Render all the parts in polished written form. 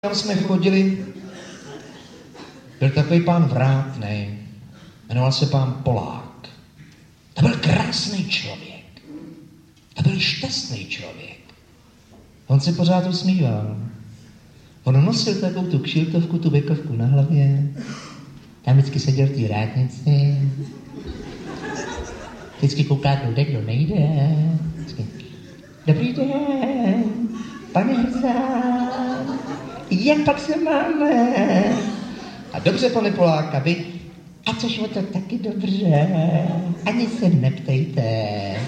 Tam jsme chodili, byl takový pán vrátnej, jmenoval se pán Polák. To byl krásný člověk, to byl šťastný člověk. On se pořád usmíval. On nosil takovou tu kšiltovku, tu bekovku na hlavě. Tam vždycky seděl v té vrátnici. Vždycky kouká, kdo nejde. Vždycky, dobrý den, pane Hrzán, jak pak se máme? A dobře, pane Polák, a vy? A což o to taky dobře, ani se neptejte.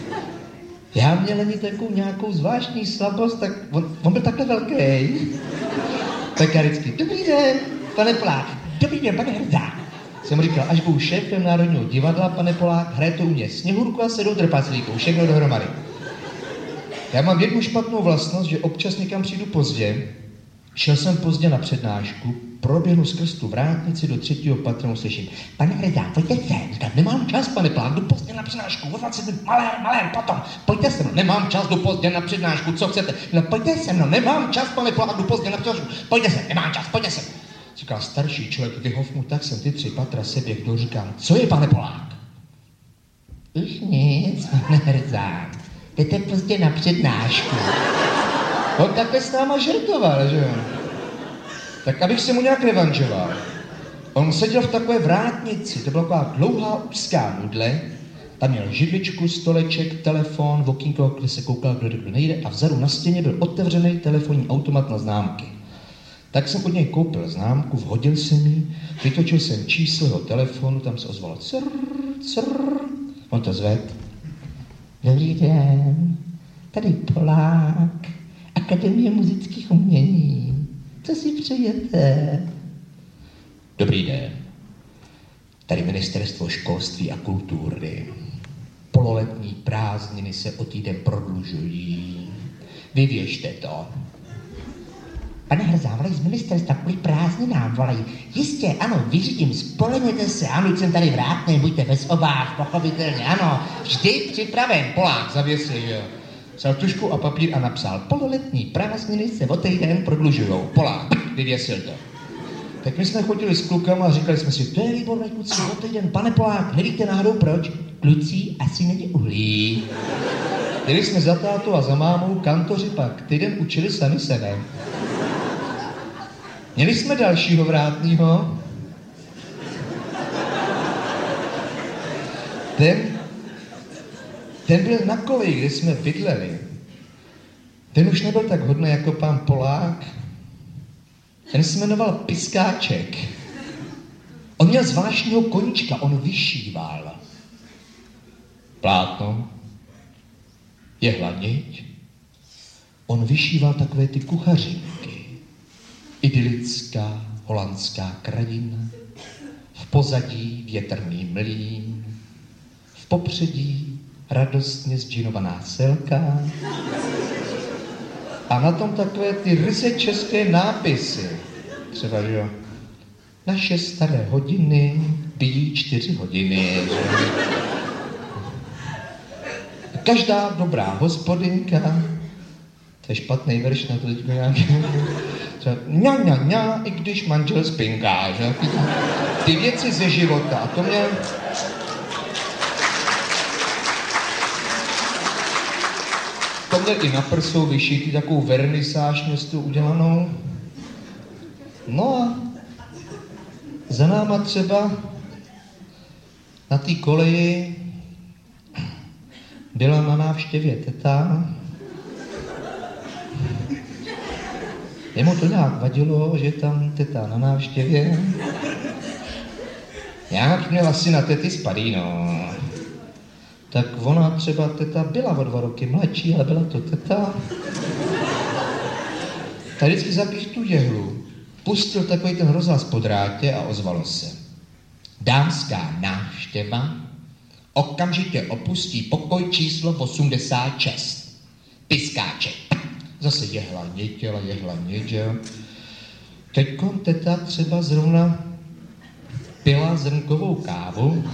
Já měl ani takovou nějakou zvláštní slabost, tak on byl takhle velký. Tak já vždycky, dobrý den, pane Polák, dobrý den, pane Hrzán. Jsem říkal, až budu šéfem Národního divadla, pane Polák, hraje to u mě Sněhurku a 7 trpaslíků, všechno dohromady. Já mám jednu špatnou vlastnost, že občas někam přijdu pozdě. Šel jsem pozdě na přednášku, proběhnu skrz tu vrátnici do 3. patra, slyším, pane Hrzán, pojďte sem. Říkám, nemám čas, pane Polák, jdu pozdě na přednášku, o 20 minut, malér, potom, pojďte se mnou, nemám čas, jdu pozdě na přednášku, co chcete? No pojďte se mnou, nemám čas, pane Polák, jdu pozdě na přednášku, pojďte se, nemám čas, pojďte se. Říkal starší člověk, vyhov mu, tak jsem ty 3 patra seběhl, říkám, co je, pane Polák? Už nic, pane Hrzán, jdete pozdě na přednášku. On takhle s náma žertoval, že jo? Tak abych se mu nějak revanžoval. On seděl v takové vrátnici, to byla taková dlouhá úzká nudle, tam měl židličku, stoleček, telefon, v okýnko, kde se koukal, kdo nejde, a vzadu na stěně byl otevřený telefonní automat na známky. Tak jsem od něj koupil známku, vhodil jsem ji, vytočil jsem číslo jeho telefonu, tam se ozvalo crrr, on to zvedl. Dobrý den, tady Polák, Akademie muzických umění. Co si přejete? Dobrý den. Tady Ministerstvo školství a kultury. Pololetní prázdniny se o týden prodlužují. Vyvěšte to. Pane Hrzán, volají z ministerstva kvůli prázdninám, volají. Jistě, ano, vyřídím, spolehněte se, ano, jsem tady vrátnej, buďte bez obáv, pochopitelně, ano, vždy připraven. Polák zavěsil, jo. Vzal tužku a papír a napsal, pololetní prázdniny se o týden prodlužujou. Polák, vyvěsil to. Tak my jsme chodili s klukama a říkali jsme si, to je výborné, kluci, o týden, pane Polák, nevíte náhodou proč? Kluci asi není uhlí. Jeli jsme za tátou a za mámou, kantoři pak týden učili sami sebe. Měli jsme dalšího vrátnýho. Ten byl na koleji, kde jsme bydleli. Ten už nebyl tak hodný jako pán Polák. Ten se jmenoval Piskáček. On měl zvláštního koníčka, on vyšíval. Plátno, jehlaniť. On vyšíval takové ty kuchařinky. Idylická holandská krajina. V pozadí větrný mlýn. V popředí radostně zdžinovaná selka. A na tom takové ty ryze české nápisy. Třeba, že jo, naše staré hodiny bijí 4 hodiny. Že? Každá dobrá hospodinka, to je špatný verš na to teďko nějaký. Ňa, i když manžel spinká, že? Ty věci ze života. A to mě... To měl i na prsou vyšitý, takovou vernisáž městu udělanou. No a za náma třeba na té koleji byla na návštěvě teta. Jemu to nějak vadilo, že tam teta na návštěvě. Nějak měl asi na tety spadý, no. Tak ona třeba teta byla o 2 roky mladší, ale byla to teta. Tak vždycky zapích tu jehlu, pustil takový ten rozhlas po drátě a ozvalo se. Dámská návštěva okamžitě opustí pokoj číslo 86. Piskáček. Zase jehla něděla. Teďkon teta třeba zrovna pila zrnkovou kávu.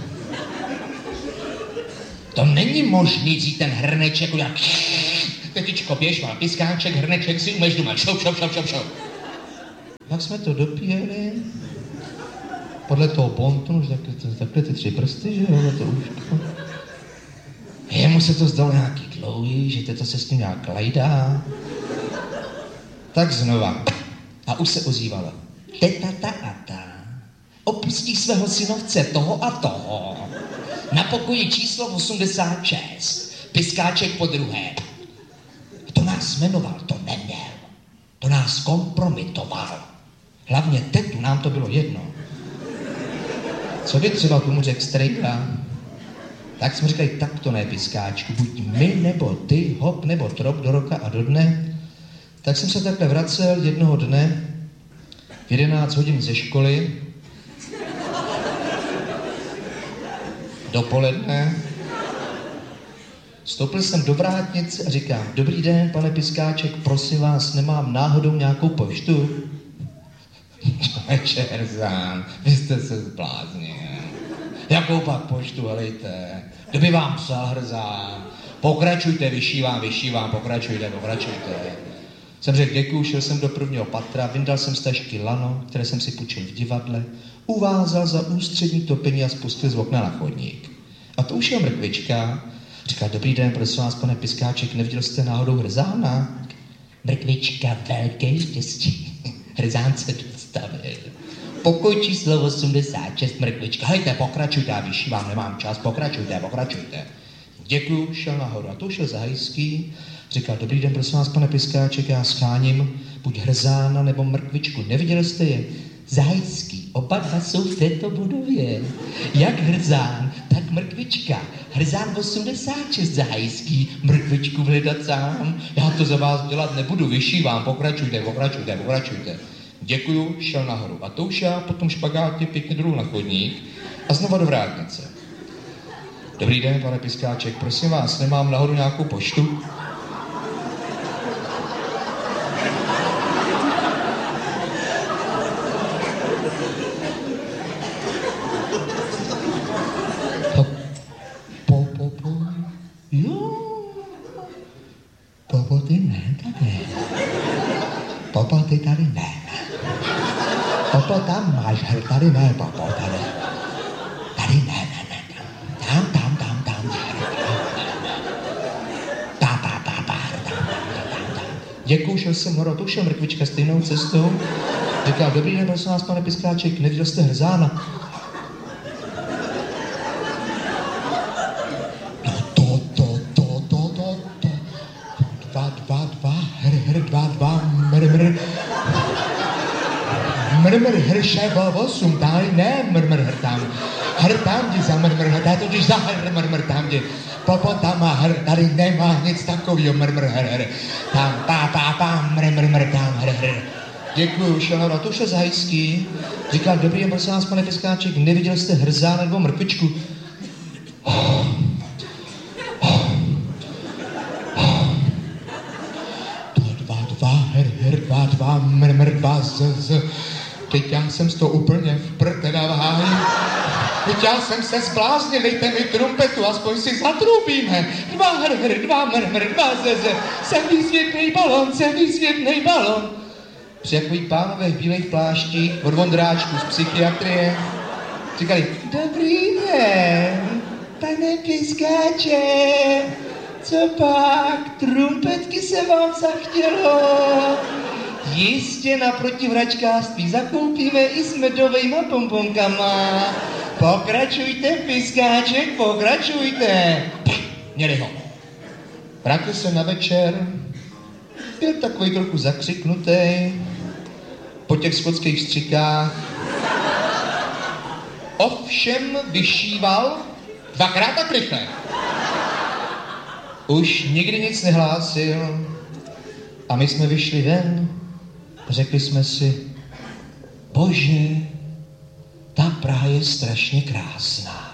To není možný vzít ten hrneček udělat. Tetičko, běž, má Piskáček, hrneček si umeš doma. Šou. jak jsme to dopíjeli, podle toho pontonu, že takhle ty 3 prsty, že jo, to úško. Jemu se to zdalo nějaký dlouhý, že teta se s tím nějak lajdá. Tak znova. A už se ozývala. Teta ta a ta opustí svého synovce toho a toho na pokoji číslo 86. Piskáček po druhé. To nás jmenoval, to neměl. To nás kompromitoval. Hlavně tetu, nám to bylo jedno. Co by třeba tomu řekl strejka? Tak jsme říkali, tak to ne, Piskáčku, buď my nebo ty, hop nebo trop do roka a do dne. Tak jsem se takhle vracel jednoho dne v 11 hodin ze školy dopoledne. Vstoupil jsem do vrátnice a říkám, dobrý den, pane Piskáček, prosím vás, nemám náhodou nějakou poštu? Čerzán, vy jste se zbláznil. Jakou pak poštu, helejte? Kdo by vám psal, Hrzán? Pokračujte, vyšívám, pokračujte. Jsem řekl děkuju, šel jsem do prvního patra, vyndal jsem z tašky lano, které jsem si půjčil v divadle, uvázal za ústřední topení a spustil z okna na chodník. A to už je mrkvička. Říkal, dobrý den, prosím vás, pane Piskáček, neviděl jste náhodou Hrzána? Mrkvička, velké štěstí. Hrzán se dostavil. Pokoj číslo 86, mrkvička. Hejte, pokračujte, já vyšívám, nemám čas, pokračujte. Děkuju, šel nahoru. A to šel Zahajský. Říkal, dobrý den, prosím vás, pane Piskáček, já scháním buď Hrzána nebo mrkvičku. Neviděli jste je? Zahajský, oba dva jsou v této budově. Jak Hrzán, tak mrkvička. Hrzán 86, Zahajský, mrkvičku hledat sám. Já to za vás dělat nebudu, vyšívám, pokračujte. Děkuju, šel nahoru. A to už já potom špagátě pěkně dolů na chodník a znova do vrátnice. Dobrý den, pane Piskáček, prosím vás, nemám nahoru nějakou poštu? Popo, ty tady ne. Popo, tam máš, tady ne, Popo, tady. Tady ne. Tam. Děkuju, šel jsem nahoru, to šel mrkvička stejnou cestou. Říkal, dobrý den, prosím vás, pane Piskáček, neviděl jste Hrzána? Mrmr hrševo 8, tady ne mrmr hrtám. Hrtám ti za mrmr hrtám, totiž za mrmr tam ti. Popo tam má hr, tady nemá nic takovýho mrmr hr. Tam pá, mrmr tam hr. Děkuju, šel nahoru, to šel Zahajský. Říkal, dobrý den, prosím vás, pane Piskáček, neviděl jste Hrzána nebo mrkvičku? Dva, mrmr, dva, z. Teď já jsem z toho úplně v teda v háji. Teď já jsem se zbláznil, dejte mi trumpetu, aspoň si zatrubíme. Dva, mrmr, dva, z. Jsem výsvětnej balon. Přijakují pánové v bílých pláštích od Vondráčku z psychiatrie. Říkali, dobrý den, pane Piskáček, co pak, trumpetky se vám zachtělo? Jistě naproti vračkářství zakoupíme i s medovejma pomponkama. Pokračujte, Piskáček, pokračujte. Měli ho. Vrátil se na večer, byl takový trochu zakřiknutý po těch skotských střikách. Ovšem vyšíval 2krát tak rychle. Už nikdy nic nehlásil a my jsme vyšli ven. Řekli jsme si, bože, ta Praha je strašně krásná.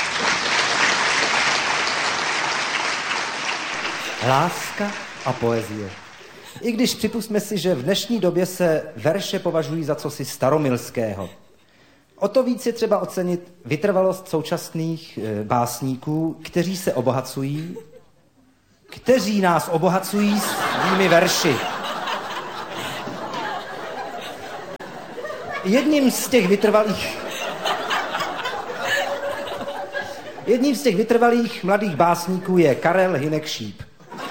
Láska a poezie. I když připustme si, že v dnešní době se verše považují za cosi staromilského. O to víc je třeba ocenit vytrvalost současných básníků, kteří se obohacují, kteří nás obohacují svými verši. jedním z těch vytrvalých mladých básníků je Karel Hynek Šíp.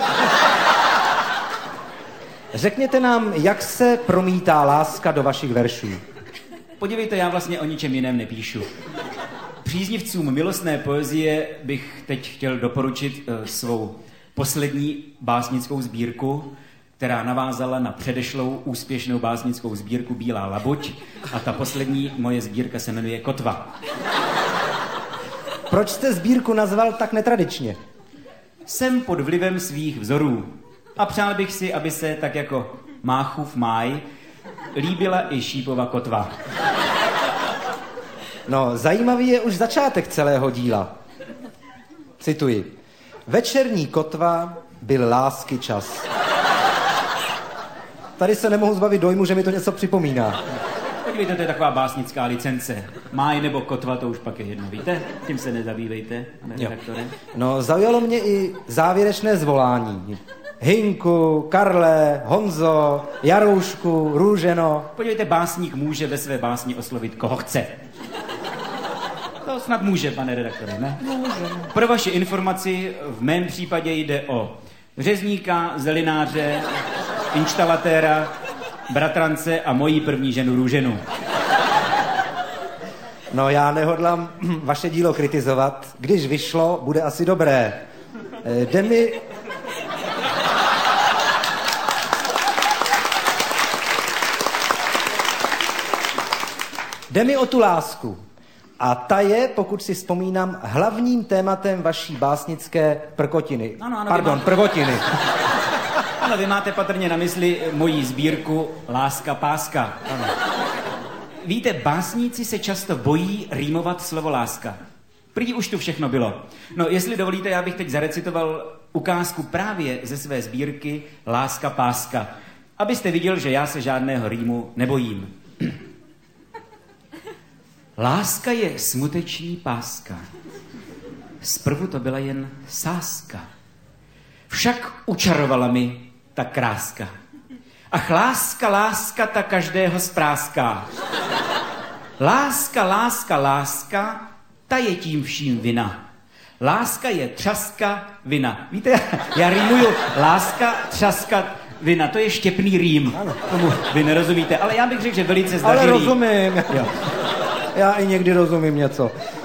Řekněte nám, jak se promítá láska do vašich veršů. Podívejte, já vlastně o ničem jiném nepíšu. Příznivcům milostné poezie bych teď chtěl doporučit svou poslední básnickou sbírku, která navázala na předešlou úspěšnou básnickou sbírku Bílá labuť, a ta poslední moje sbírka se jmenuje Kotva. Proč jste sbírku nazval tak netradičně? Jsem pod vlivem svých vzorů a přál bych si, aby se tak jako Máchův máj líbila i Šípova Kotva. No, zajímavý je už začátek celého díla. Cituji. Večerní kotva byl lásky čas. Tady se nemohu zbavit dojmu, že mi to něco připomíná. Podívejte, to je taková básnická licence. Máj nebo Kotva, to už pak je jedno, víte? Tím se nezabývejte, pane redaktore. No, zaujalo mě i závěrečné zvolání. Hynku, Karle, Honzo, Jaroušku, Růženo. Podívejte, básník může ve své básni oslovit koho chce. To snad může, pane redaktore, ne? Může. Pro vaši informaci, v mém případě jde o řezníka, zelináře, inštalatéra, bratrance a moji první ženu Růženu. No, já nehodlám vaše dílo kritizovat. Když vyšlo, bude asi dobré. Jde mi o tu lásku. A ta je, pokud si vzpomínám, hlavním tématem vaší básnické prkotiny. Prvotiny. Ano, vy máte patrně na mysli moji sbírku Láska páska. Ano. Víte, básníci se často bojí rýmovat slovo láska. Prý už tu všechno bylo. No, jestli dovolíte, já bych teď zarecitoval ukázku právě ze své sbírky Láska páska. Abyste viděl, že já se žádného rýmu nebojím. Láska je smuteční páska. Zprvu to byla jen sázka. Však učarovala mi ta kráska. Ach, láska, ta každého spráská. Láska, ta je tím vším vina. Láska je třaska vina. Víte, já rýmuju láska, třaska, vina. To je štěpný rým. Tomu vy nerozumíte, ale já bych řekl, že velice zdařilý. Ale rozumím. Jo. Já i někdy rozumím něco.